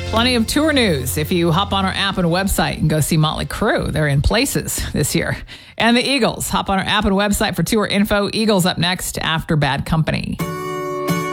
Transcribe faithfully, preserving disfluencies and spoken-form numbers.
Plenty of tour news. If you hop on our app and website, you can go see Motley Crue. They're in places this year. And the Eagles. Hop on our app and website for tour info. Eagles up next after Bad Company.